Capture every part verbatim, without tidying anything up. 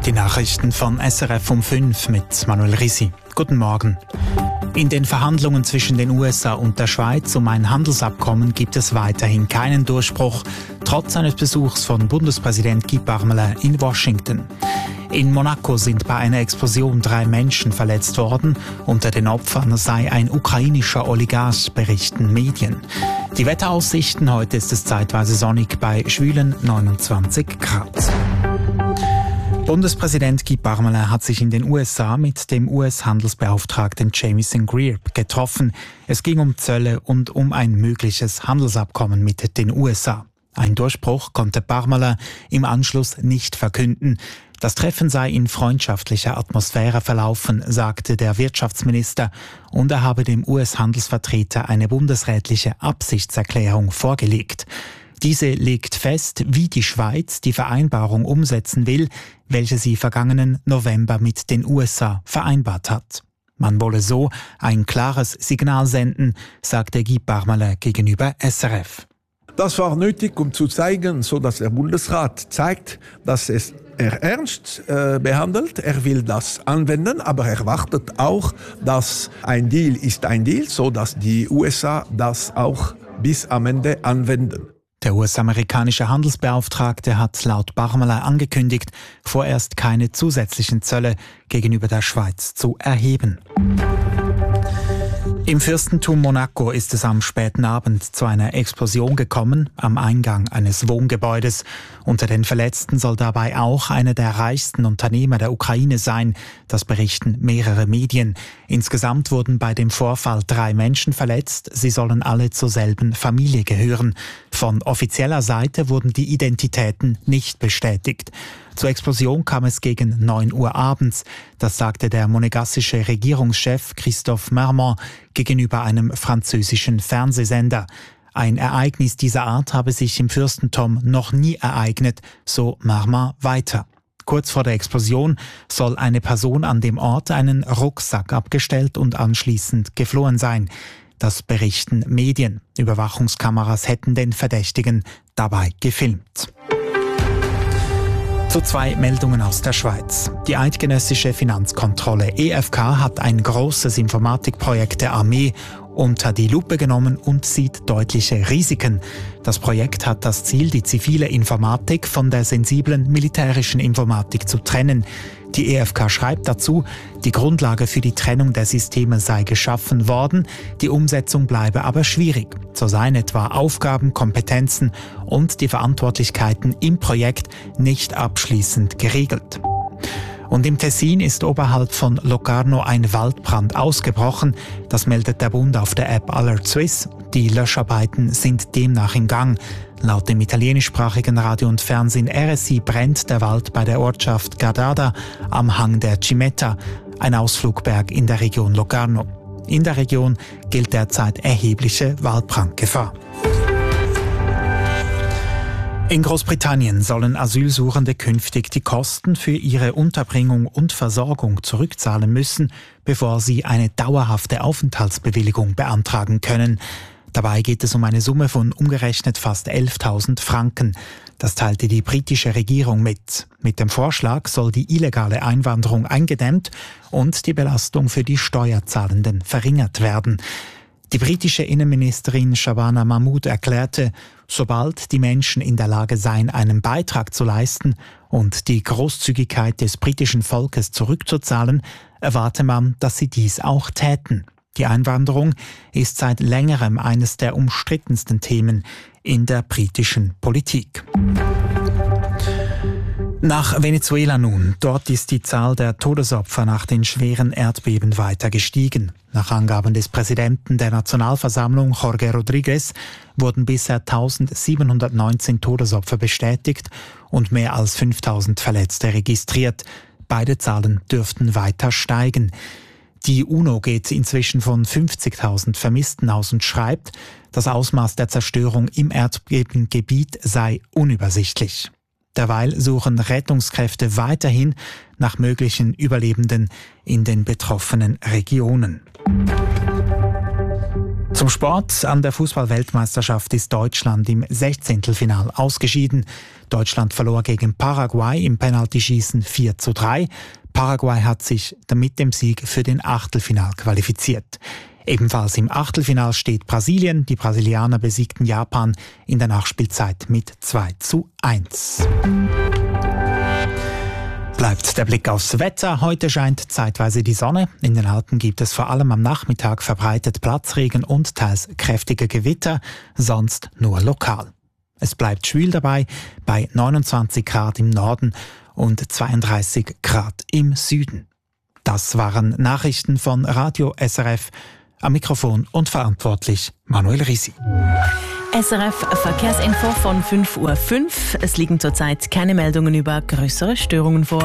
Die Nachrichten von S R F um fünf mit Manuel Risi. Guten Morgen. In den Verhandlungen zwischen den U S A und der Schweiz um ein Handelsabkommen gibt es weiterhin keinen Durchbruch, trotz eines Besuchs von Bundespräsident Guy Parmelin in Washington. In Monaco sind bei einer Explosion drei Menschen verletzt worden. Unter den Opfern sei ein ukrainischer Oligarch, berichten Medien. Die Wetteraussichten: heute ist es zeitweise sonnig bei schwülen neunundzwanzig Grad. Bundespräsident Guy Parmelin hat sich in den U S A mit dem U S-Handelsbeauftragten Jamieson Greer getroffen. Es ging um Zölle und um ein mögliches Handelsabkommen mit den U S A. Ein Durchbruch konnte Parmelin im Anschluss nicht verkünden. Das Treffen sei in freundschaftlicher Atmosphäre verlaufen, sagte der Wirtschaftsminister, und er habe dem U S-Handelsvertreter eine bundesrätliche Absichtserklärung vorgelegt. Diese legt fest, wie die Schweiz die Vereinbarung umsetzen will, welche sie vergangenen November mit den U S A vereinbart hat. Man wolle so ein klares Signal senden, sagte Guy Parmelin gegenüber S R F. Das war nötig, um zu zeigen, so dass der Bundesrat zeigt, dass es er ernst äh, behandelt. Er will das anwenden, aber er wartet auch, dass ein Deal ist ein Deal, so dass die U S A das auch bis am Ende anwenden. Der U S-amerikanische Handelsbeauftragte hat laut Parmelin angekündigt, vorerst keine zusätzlichen Zölle gegenüber der Schweiz zu erheben. Im Fürstentum Monaco ist es am späten Abend zu einer Explosion gekommen am Eingang eines Wohngebäudes. Unter den Verletzten soll dabei auch einer der reichsten Unternehmer der Ukraine sein. Das berichten mehrere Medien. Insgesamt wurden bei dem Vorfall drei Menschen verletzt. Sie sollen alle zur selben Familie gehören. Von offizieller Seite wurden die Identitäten nicht bestätigt. Zur Explosion kam es gegen neun Uhr abends. Das sagte der monegassische Regierungschef Christophe Marmont gegenüber einem französischen Fernsehsender. Ein Ereignis dieser Art habe sich im Fürstentum noch nie ereignet, so Marmont weiter. Kurz vor der Explosion soll eine Person an dem Ort einen Rucksack abgestellt und anschließend geflohen sein. Das berichten Medien. Überwachungskameras hätten den Verdächtigen dabei gefilmt. Zu zwei Meldungen aus der Schweiz. Die eidgenössische Finanzkontrolle E F K hat ein großes Informatikprojekt der Armee unter die Lupe genommen und sieht deutliche Risiken. Das Projekt hat das Ziel, die zivile Informatik von der sensiblen militärischen Informatik zu trennen. Die E F K schreibt dazu, die Grundlage für die Trennung der Systeme sei geschaffen worden, die Umsetzung bleibe aber schwierig. So seien etwa Aufgaben, Kompetenzen und die Verantwortlichkeiten im Projekt nicht abschließend geregelt. Und im Tessin ist oberhalb von Locarno ein Waldbrand ausgebrochen. Das meldet der Bund auf der App Alert Swiss. Die Löscharbeiten sind demnach im Gang. Laut dem italienischsprachigen Radio und Fernsehen R S I brennt der Wald bei der Ortschaft Gardada am Hang der Cimetta, ein Ausflugberg in der Region Locarno. In der Region gilt derzeit erhebliche Waldbrandgefahr. In Großbritannien sollen Asylsuchende künftig die Kosten für ihre Unterbringung und Versorgung zurückzahlen müssen, bevor sie eine dauerhafte Aufenthaltsbewilligung beantragen können. Dabei geht es um eine Summe von umgerechnet fast elftausend Franken. Das teilte die britische Regierung mit. Mit dem Vorschlag soll die illegale Einwanderung eingedämmt und die Belastung für die Steuerzahlenden verringert werden. Die britische Innenministerin Shabana Mahmood erklärte, sobald die Menschen in der Lage seien, einen Beitrag zu leisten und die Großzügigkeit des britischen Volkes zurückzuzahlen, erwarte man, dass sie dies auch täten. Die Einwanderung ist seit längerem eines der umstrittensten Themen in der britischen Politik. Nach Venezuela nun. Dort ist die Zahl der Todesopfer nach den schweren Erdbeben weiter gestiegen. Nach Angaben des Präsidenten der Nationalversammlung, Jorge Rodriguez, wurden bisher eintausendsiebenhundertneunzehn Todesopfer bestätigt und mehr als fünftausend Verletzte registriert. Beide Zahlen dürften weiter steigen. Die UNO geht inzwischen von fünfzigtausend Vermissten aus und schreibt, das Ausmaß der Zerstörung im Erdbebengebiet sei unübersichtlich. Derweil suchen Rettungskräfte weiterhin nach möglichen Überlebenden in den betroffenen Regionen. Zum Sport. An der Fußball-Weltmeisterschaft ist Deutschland im Sechzehntelfinal ausgeschieden. Deutschland verlor gegen Paraguay im Penaltyschießen vier zu drei. Paraguay hat sich damit dem Sieg für den Achtelfinal qualifiziert. Ebenfalls im Achtelfinal steht Brasilien. Die Brasilianer besiegten Japan in der Nachspielzeit mit zwei zu eins. Bleibt der Blick aufs Wetter. Heute scheint zeitweise die Sonne. In den Alpen gibt es vor allem am Nachmittag verbreitet Platzregen und teils kräftige Gewitter, sonst nur lokal. Es bleibt schwül dabei bei neunundzwanzig Grad im Norden und zweiunddreißig Grad im Süden. Das waren Nachrichten von Radio S R F. Am Mikrofon und verantwortlich Manuel Risi. S R F Verkehrsinfo von fünf Uhr fünf. Es liegen zurzeit keine Meldungen über größere Störungen vor.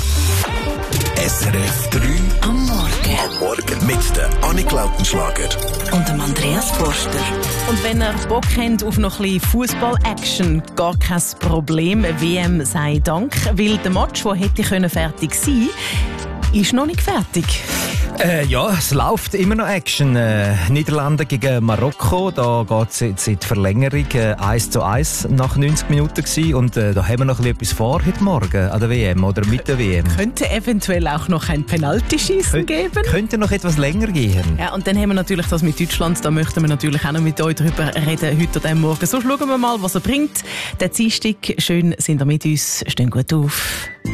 S R F drei am Morgen. Am Morgen mit der Annik Lautenschlager und dem Andreas Forster. Und wenn ihr Bock habt auf noch ein bisschen Fußball-Action, gar kein Problem. W M sei Dank, weil der Match, der hätte fertig sein können, ist noch nicht fertig. Äh, ja, es läuft immer noch Action. Äh, Niederlande gegen Marokko, da geht es jetzt in die Verlängerung äh, eins zu eins nach neunzig Minuten gewesen. Und äh, da haben wir noch ein bisschen etwas vor heute Morgen an der W M oder mit der W M. Könnte eventuell auch noch ein Penaltyschießen geben. Könnte noch etwas länger gehen. Ja, und dann haben wir natürlich das mit Deutschland. Da möchten wir natürlich auch noch mit euch darüber reden heute an diesem Morgen. So schauen wir mal, was er bringt. Der Dienstag, schön sind ihr mit uns. Stehen gut auf.